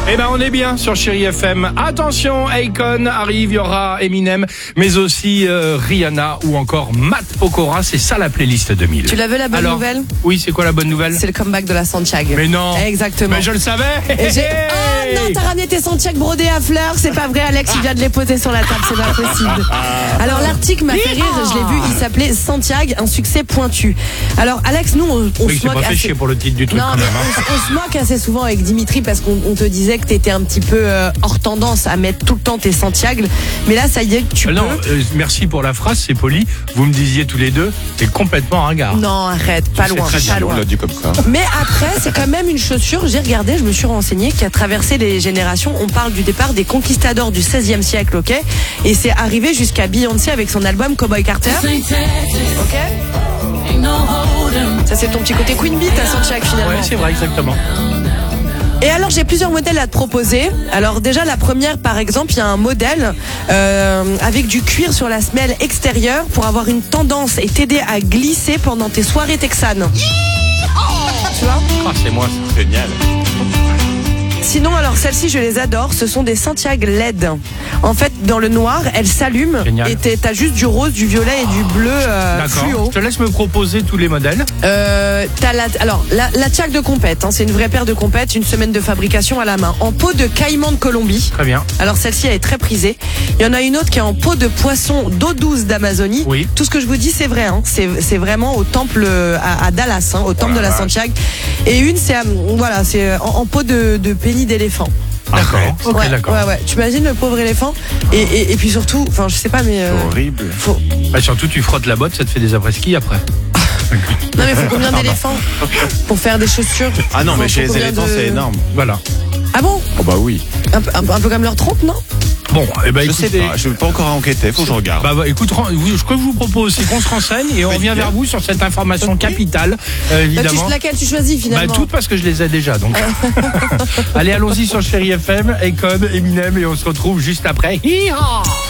Eh ben on est bien sur Chérie FM. Attention, Akon arrive, il y aura Eminem, mais aussi Rihanna ou encore Matt Pokora. C'est ça la playlist 2000. Tu la veux la bonne nouvelle ? Oui, c'est quoi la bonne nouvelle ? C'est le comeback de la Santiago. Mais non. Exactement. Mais je le savais. Et oh non, t'as ramené tes Santiago brodés à fleurs. C'est pas vrai, Alex, il vient de les poser sur la table, c'est pas possible. Alors l'article m'a fait rire, je l'ai vu, il s'appelait Santiago, un succès pointu. Alors Alex, nous on oui, se moque pas fait chier pour le titre du truc non, quand même. on se moque assez souvent avec Dimitri parce qu'on te disait que t'étais un petit peu hors tendance à mettre tout le temps tes Santiago. Mais là, ça y est, tu peux. Non, merci pour la phrase, c'est poli. Vous me disiez tous les deux, t'es complètement ringard. Non, arrête, pas loin, pas loin. On l'a dit comme ça. Mais après, c'est quand même une chaussure, j'ai regardé, je me suis renseigné, qui a traversé les générations. On parle du départ des conquistadors du 16e siècle, ok ? Et c'est arrivé jusqu'à Beyoncé avec son album Cowboy Carter. Ok ? Ça, c'est ton petit côté Queen Bee, ta Santiago, finalement. Ouais, c'est vrai, exactement. Et alors j'ai plusieurs modèles à te proposer. Alors déjà la première par exemple, il y a un modèle avec du cuir sur la semelle extérieure pour avoir une tendance et t'aider à glisser pendant tes soirées texanes. Tu vois ? Ah, c'est moi. Génial. Sinon alors celles-ci je les adore, ce sont des Santiago LED. En fait dans le noir elles s'allument. Génial. Et t'as juste du rose, du violet et du bleu fluo. D'accord, je te laisse me proposer tous les modèles. T'as la Tiac de compète, hein, c'est une vraie paire de compète, une semaine de fabrication à la main, en peau de caïman de Colombie. Très bien. Alors celle-ci elle est très prisée. Il y en a une autre qui est en peau de poisson d'eau douce d'Amazonie. Oui. Tout ce que je vous dis c'est vrai, hein. C'est vraiment au temple à Dallas, hein, au temple de la Santiago. Et une c'est c'est en peau de pénis d'éléphant. D'accord. Ok, ouais, d'accord. ouais. Tu imagines le pauvre éléphant et puis surtout, enfin je sais pas mais C'est horrible. Bah, surtout tu frottes la botte, ça te fait des après-ski après. Non mais faut combien d'éléphants pour faire des chaussures? Ah non, mais chez les combien éléphants, c'est énorme. Voilà. Ah bon? Oh bah oui. Un peu comme leur trompe, non? Bon, eh ben, Je écoutez, sais pas, je vais pas encore enquêter, faut que je regarde. Bah, écoute, ce que je vous propose, c'est qu'on se renseigne et on revient vers vous sur cette information capitale, évidemment. Laquelle tu choisis finalement? Bah, toutes parce que je les ai déjà, donc. Allez, allons-y sur Chérie FM, Akon, Eminem, et on se retrouve juste après. Hi-ha!